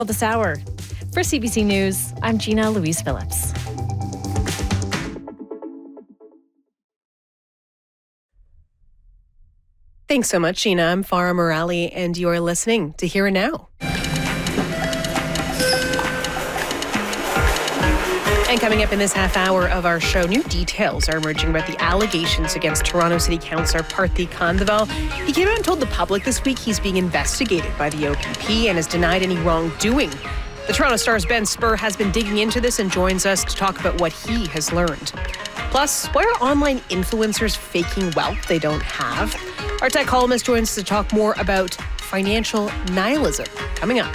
This hour. For CBC News, I'm Gina Louise Phillips. Thanks so much, Gina. I'm Farah Morali, and you are listening to Here and Now. And coming up in this half hour of our show, new details are emerging about the allegations against Toronto City Councillor Parthy Khandeval. He came out and told the public this week he's being investigated by the OPP and has denied any wrongdoing. The Toronto Star's Ben Spur has been digging into this and joins us to talk about what he has learned. Plus, why are online influencers faking wealth they don't have? Our tech columnist joins us to talk more about financial nihilism. Coming up.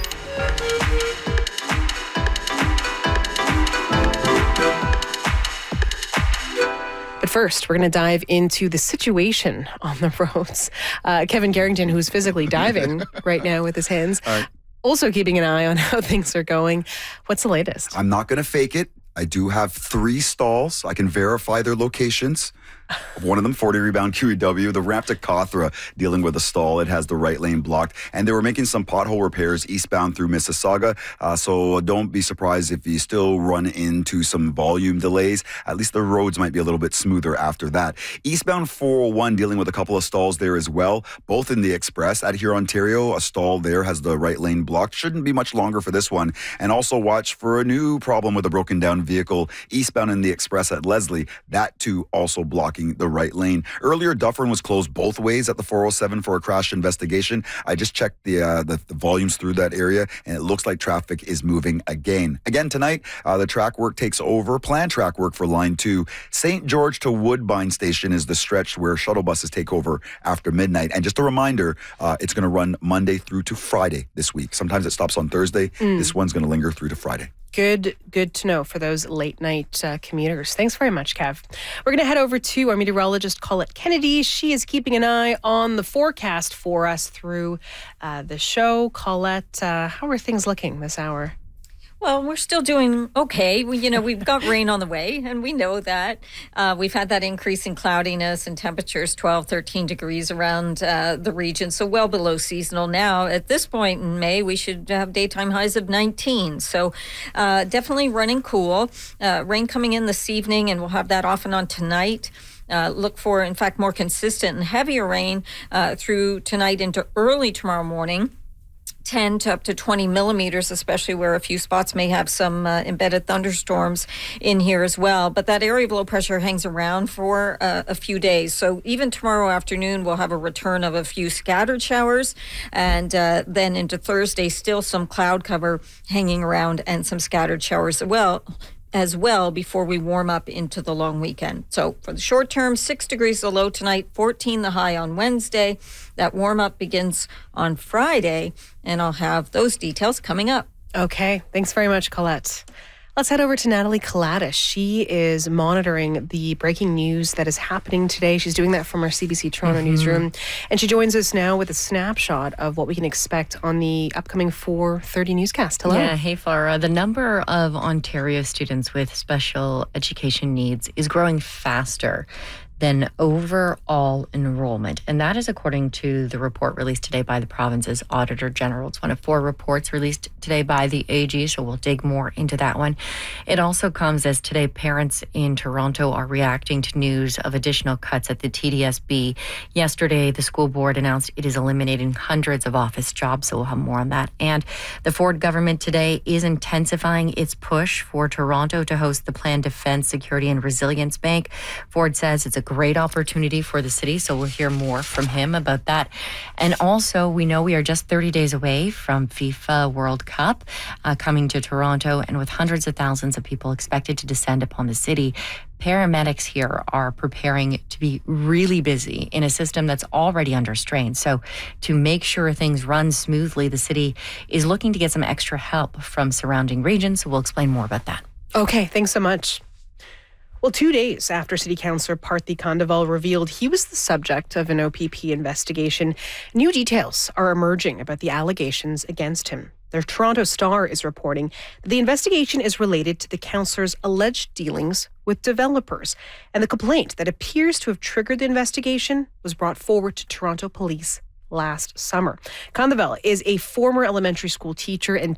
But first, we're going to dive into the situation on the roads. Kevin Garrington, who's physically diving right now with his hands, also keeping an eye on how things are going. What's the latest? I'm not going to fake it. I do have 3 stalls. I can verify their locations. One of them, 40 rebound QEW. The ramp to Cawthra dealing with a stall. It has the right lane blocked. And they were making some pothole repairs eastbound through Mississauga. So don't be surprised if you still run into some volume delays. At least the roads might be a little bit smoother after that. Eastbound 401 dealing with a couple of stalls there as well. Both in the Express at here, Ontario. A stall there has the right lane blocked. Shouldn't be much longer for this one. And also watch for a new problem with a broken down vehicle eastbound in the Express at Leslie. That too also blocking the right lane. Earlier, Dufferin was closed both ways at the 407 for a crash investigation. I just checked the volumes through that area, and it looks like traffic is moving again. Again tonight, the track work takes over. Planned track work for Line 2. St. George to Woodbine Station is the stretch where shuttle buses take over after midnight. And just a reminder, it's going to run Monday through to Friday this week. Sometimes it stops on Thursday. This one's going to linger through to Friday. Good to know for those late night commuters. Thanks very much, Kev. We're going to head over to our meteorologist, Colette Kennedy. She is keeping an eye on the forecast for us through the show. Colette, how are things looking this hour? Well, we're still doing okay. We've got rain on the way, and we know that. We've had that increase in cloudiness and temperatures, 12, 13 degrees around the region, so well below seasonal now. At this point in May, we should have daytime highs of 19. So definitely running cool. Rain coming in this evening, and we'll have that off and on tonight. Look for, in fact, more consistent and heavier rain through tonight into early tomorrow morning. 10 to up to 20 millimeters, especially where a few spots may have some embedded thunderstorms in here as well. But that area of low pressure hangs around for a few days. So even tomorrow afternoon, we'll have a return of a few scattered showers. And then into Thursday, still some cloud cover hanging around and some scattered showers as well before we warm up into the long weekend. So for the short term, 6 degrees the low tonight, 14 the high on Wednesday. That warm up begins on Friday, and I'll have those details coming up. Okay, thanks very much, Colette. Let's head over to Natalie Kalatis. She is monitoring the breaking news that is happening today. She's doing that from our CBC Toronto newsroom. And she joins us now with a snapshot of what we can expect on the upcoming 4:30 newscast. Hello. Yeah, hey, Farah. The number of Ontario students with special education needs is growing faster than overall enrollment. And that is according to the report released today by the province's Auditor General. It's one of 4 reports released today by the AG, so we'll dig more into that one. It also comes as today parents in Toronto are reacting to news of additional cuts at the TDSB. Yesterday, the school board announced it is eliminating hundreds of office jobs, so we'll have more on that. And the Ford government today is intensifying its push for Toronto to host the planned Defence, Security and Resilience Bank. Ford says it's a great opportunity for the city, so we'll hear more from him about that. And also, we know we are just 30 days away from FIFA World Cup coming to Toronto, and with hundreds of thousands of people expected to descend upon the city, paramedics here are preparing to be really busy in a system that's already under strain. So to make sure things run smoothly, the city is looking to get some extra help from surrounding regions, so we'll explain more about that. Okay, thanks so much. Well, 2 days after City Councillor Parthy Khandeval revealed he was the subject of an OPP investigation, new details are emerging about the allegations against him. The Toronto Star is reporting that the investigation is related to the councillor's alleged dealings with developers, and the complaint that appears to have triggered the investigation was brought forward to Toronto Police last summer. Khandeval is a former elementary school teacher and